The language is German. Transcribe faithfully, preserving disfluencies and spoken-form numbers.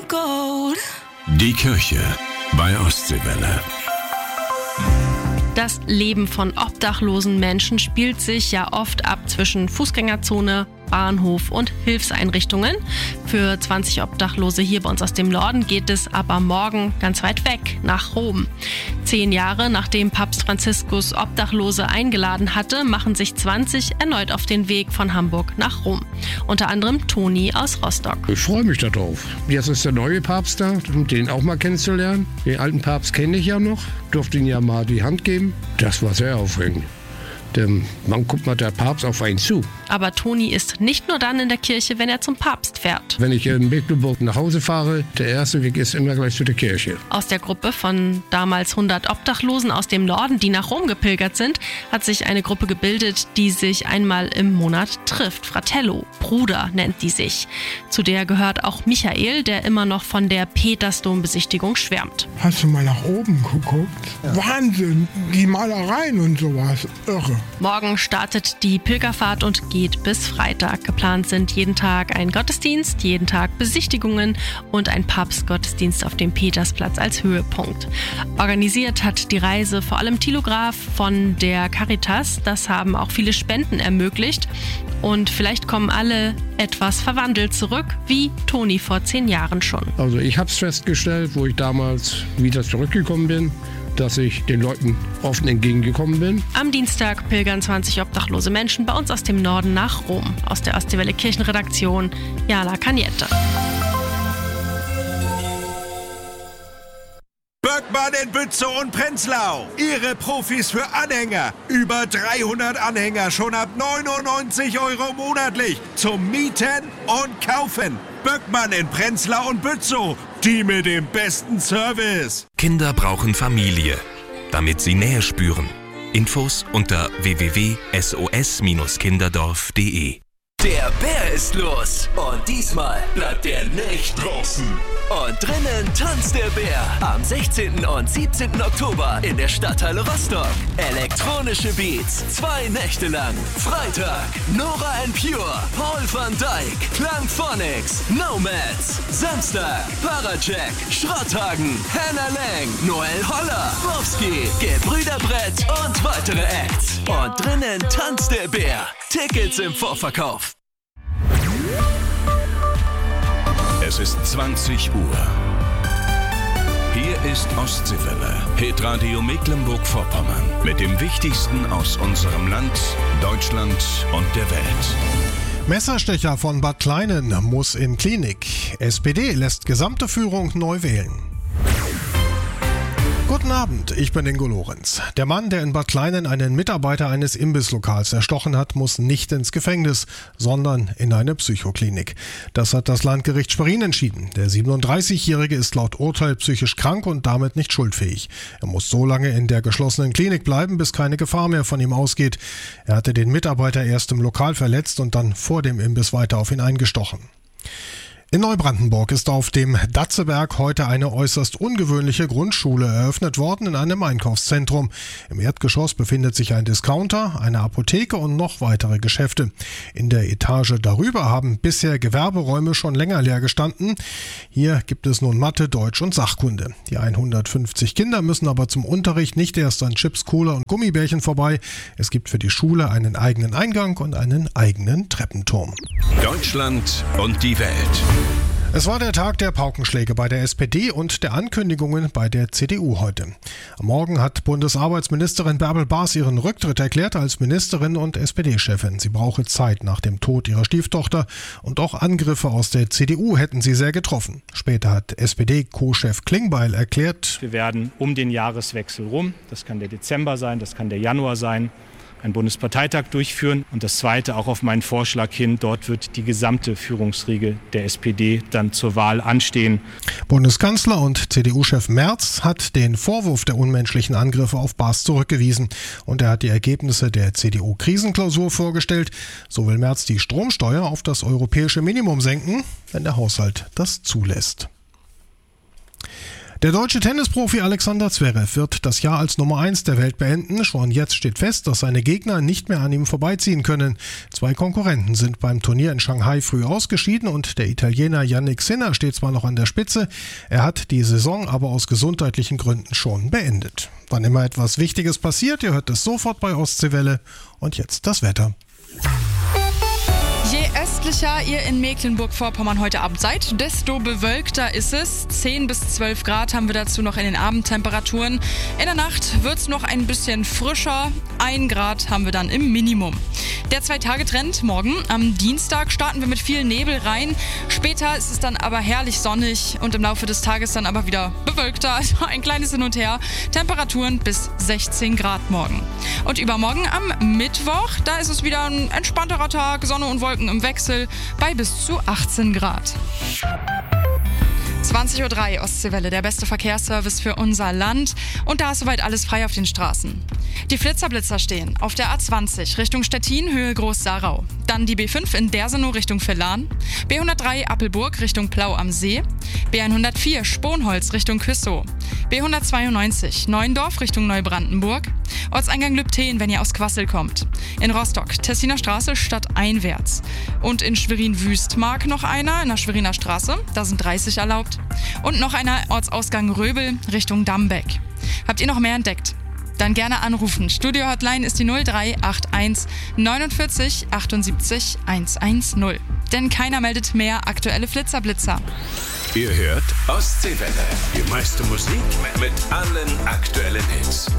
gold. Die Kirche bei Ostseewelle. Das Leben von obdachlosen Menschen spielt sich ja oft ab zwischen Fußgängerzone, Bahnhof und Hilfseinrichtungen. Für zwanzig Obdachlose hier bei uns aus dem Norden geht es aber morgen ganz weit weg, nach Rom. Zehn Jahre nachdem Papst Franziskus Obdachlose eingeladen hatte, machen sich zwanzig erneut auf den Weg von Hamburg nach Rom. Unter anderem Toni aus Rostock. Ich freue mich darauf. Jetzt ist der neue Papst da, um den auch mal kennenzulernen. Den alten Papst kenne ich ja noch, durfte ihn ja mal die Hand geben. Das war sehr aufregend. Denn man guckt mal der Papst auf einen zu. Aber Toni ist nicht nur dann in der Kirche, wenn er zum Papst fährt. Wenn ich in Mecklenburg nach Hause fahre, der erste Weg ist immer gleich zu der Kirche. Aus der Gruppe von damals hundert Obdachlosen aus dem Norden, die nach Rom gepilgert sind, hat sich eine Gruppe gebildet, die sich einmal im Monat trifft. Fratello, Bruder nennt die sich. Zu der gehört auch Michael, der immer noch von der Petersdom-Besichtigung schwärmt. Hast du mal nach oben geguckt? Ja. Wahnsinn, die Malereien und sowas, irre. Morgen startet die Pilgerfahrt und geht bis Freitag. Geplant sind jeden Tag ein Gottesdienst, jeden Tag Besichtigungen und ein Papstgottesdienst auf dem Petersplatz als Höhepunkt. Organisiert hat die Reise vor allem Thilo Graf von der Caritas. Das haben auch viele Spenden ermöglicht. Und vielleicht kommen alle etwas verwandelt zurück, wie Toni vor zehn Jahren schon. Also ich habe es festgestellt, wo ich damals wieder zurückgekommen bin, dass ich den Leuten offen entgegengekommen bin. Am Dienstag pilgern zwanzig obdachlose Menschen bei uns aus dem Norden nach Rom. Aus der Ostseewelle Kirchenredaktion, Jana Cagnette. Böckmann in Bützow und Prenzlau. Ihre Profis für Anhänger. Über dreihundert Anhänger schon ab neunundneunzig Euro monatlich. Zum Mieten und Kaufen. Böckmann in Prenzlau und Bützow. Die mit dem besten Service. Kinder brauchen Familie, damit sie Nähe spüren. Infos unter w w w punkt s o s Bindestrich kinderdorf punkt d e. Der Bär ist los und diesmal bleibt er nicht draußen. Und drinnen tanzt der Bär am sechzehnten und siebzehnten Oktober in der Stadthalle Rostock. Elektronische Beats, zwei Nächte lang. Freitag, Nora and Pure, Paul van Dyk, Klangphonics, Nomads. Samstag, Parajack, Schrotthagen, Hannah Lang, Noel Holler, Bowski, Gebrüder Brett und weitere Acts. Und drinnen tanzt der Bär. Tickets im Vorverkauf. Es ist zwanzig Uhr. Hier ist Ostseewelle, Hitradio Mecklenburg-Vorpommern mit dem Wichtigsten aus unserem Land, Deutschland und der Welt. Messerstecher von Bad Kleinen muss in Klinik. S P D lässt gesamte Führung neu wählen. Guten Abend, ich bin Ingo Lorenz. Der Mann, der in Bad Kleinen einen Mitarbeiter eines Imbisslokals erstochen hat, muss nicht ins Gefängnis, sondern in eine Psychoklinik. Das hat das Landgericht Schwerin entschieden. Der siebenunddreißigjährige ist laut Urteil psychisch krank und damit nicht schuldfähig. Er muss so lange in der geschlossenen Klinik bleiben, bis keine Gefahr mehr von ihm ausgeht. Er hatte den Mitarbeiter erst im Lokal verletzt und dann vor dem Imbiss weiter auf ihn eingestochen. In Neubrandenburg ist auf dem Datzeberg heute eine äußerst ungewöhnliche Grundschule eröffnet worden in einem Einkaufszentrum. Im Erdgeschoss befindet sich ein Discounter, eine Apotheke und noch weitere Geschäfte. In der Etage darüber haben bisher Gewerberäume schon länger leer gestanden. Hier gibt es nun Mathe, Deutsch und Sachkunde. Die hundertfünfzig Kinder müssen aber zum Unterricht nicht erst an Chips, Cola und Gummibärchen vorbei. Es gibt für die Schule einen eigenen Eingang und einen eigenen Treppenturm. Deutschland und die Welt. Es war der Tag der Paukenschläge bei der S P D und der Ankündigungen bei der C D U heute. Am Morgen hat Bundesarbeitsministerin Bärbel Baas ihren Rücktritt erklärt als Ministerin und S P D-Chefin. Sie brauche Zeit nach dem Tod ihrer Stieftochter und auch Angriffe aus der C D U hätten sie sehr getroffen. Später hat S P D-Co-Chef Klingbeil erklärt: Wir werden um den Jahreswechsel rum, das kann der Dezember sein, das kann der Januar sein, einen Bundesparteitag durchführen und das Zweite auch auf meinen Vorschlag hin, dort wird die gesamte Führungsriege der S P D dann zur Wahl anstehen. Bundeskanzler und C D U-Chef Merz hat den Vorwurf der unmenschlichen Angriffe auf Baas zurückgewiesen und er hat die Ergebnisse der C D U-Krisenklausur vorgestellt. So will Merz die Stromsteuer auf das europäische Minimum senken, wenn der Haushalt das zulässt. Der deutsche Tennisprofi Alexander Zverev wird das Jahr als Nummer eins der Welt beenden. Schon jetzt steht fest, dass seine Gegner nicht mehr an ihm vorbeiziehen können. Zwei Konkurrenten sind beim Turnier in Shanghai früh ausgeschieden und der Italiener Jannik Sinner steht zwar noch an der Spitze, er hat die Saison aber aus gesundheitlichen Gründen schon beendet. Wann immer etwas Wichtiges passiert, ihr hört es sofort bei Ostseewelle. Und jetzt das Wetter. Je östlicher ihr in Mecklenburg-Vorpommern heute Abend seid, desto bewölkter ist es. zehn bis zwölf Grad haben wir dazu noch in den Abendtemperaturen. In der Nacht wird es noch ein bisschen frischer. ein Grad haben wir dann im Minimum. Der Zwei-Tage-Trend morgen. Am Dienstag starten wir mit viel Nebel rein. Später ist es dann aber herrlich sonnig und im Laufe des Tages dann aber wieder bewölkter. Also ein kleines Hin und Her. Temperaturen bis sechzehn Grad morgen. Und übermorgen am Mittwoch, da ist es wieder ein entspannterer Tag. Sonne und Wolken im Wechsel bei bis zu achtzehn Grad. zwanzig Uhr drei, Ostseewelle, der beste Verkehrsservice für unser Land. Und da ist soweit alles frei auf den Straßen. Die Flitzerblitzer stehen auf der A zwanzig Richtung Stettin, Höhe Groß-Sarau. Dann die B fünf in Dersenow Richtung Villan. B hundertdrei Appelburg Richtung Plau am See. B hundertvier Sponholz Richtung Küssow. B hundertzweiundneunzig Neuendorf Richtung Neubrandenburg. Ortseingang Lübten, wenn ihr aus Quassel kommt. In Rostock Tessiner Straße stadteinwärts. Und in Schwerin-Wüstmark noch einer in der Schweriner Straße. Da sind dreißig erlaubt. Und noch einer Ortsausgang Röbel Richtung Dambeck. Habt ihr noch mehr entdeckt? Dann gerne anrufen. Studio-Hotline ist die null drei acht eins neunundvierzig achtundsiebzig hundertzehn. Denn keiner meldet mehr aktuelle Flitzerblitzer. Ihr hört Ostseewelle. Die meiste Musik mit allen aktuellen Hits.